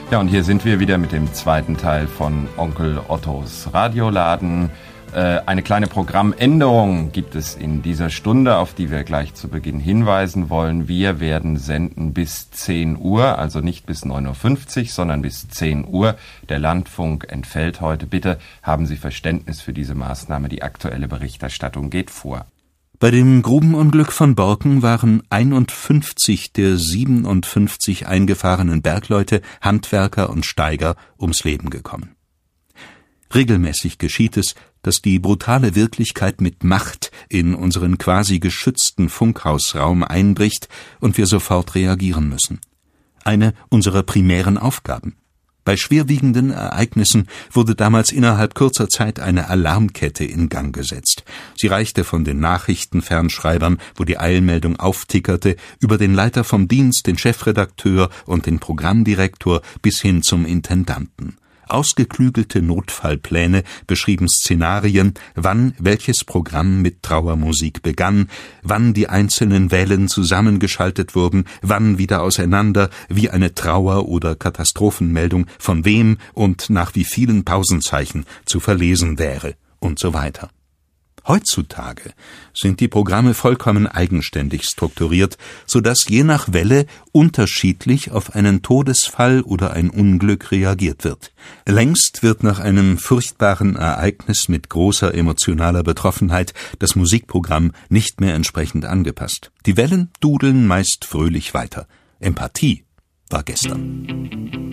Ja, und hier sind wir wieder mit dem zweiten Teil von Onkel Ottos Radioladen. Eine kleine Programmänderung gibt es in dieser Stunde, auf die wir gleich zu Beginn hinweisen wollen. Wir werden senden bis 10 Uhr, also nicht bis 9.50 Uhr, sondern bis 10 Uhr. Der Landfunk entfällt heute. Bitte haben Sie Verständnis für diese Maßnahme. Die aktuelle Berichterstattung geht vor. Bei dem Grubenunglück von Borken waren 51 der 57 eingefahrenen Bergleute, Handwerker und Steiger ums Leben gekommen. Regelmäßig geschieht es, dass die brutale Wirklichkeit mit Macht in unseren quasi geschützten Funkhausraum einbricht und wir sofort reagieren müssen. Eine unserer primären Aufgaben. Bei schwerwiegenden Ereignissen wurde damals innerhalb kurzer Zeit eine Alarmkette in Gang gesetzt. Sie reichte von den Nachrichtenfernschreibern, wo die Eilmeldung auftickerte, über den Leiter vom Dienst, den Chefredakteur und den Programmdirektor bis hin zum Intendanten. Ausgeklügelte Notfallpläne beschrieben Szenarien, wann welches Programm mit Trauermusik begann, wann die einzelnen Wellen zusammengeschaltet wurden, wann wieder auseinander, wie eine Trauer- oder Katastrophenmeldung von wem und nach wie vielen Pausenzeichen zu verlesen wäre und so weiter. Heutzutage sind die Programme vollkommen eigenständig strukturiert, sodass je nach Welle unterschiedlich auf einen Todesfall oder ein Unglück reagiert wird. Längst wird nach einem furchtbaren Ereignis mit großer emotionaler Betroffenheit das Musikprogramm nicht mehr entsprechend angepasst. Die Wellen dudeln meist fröhlich weiter. Empathie war gestern.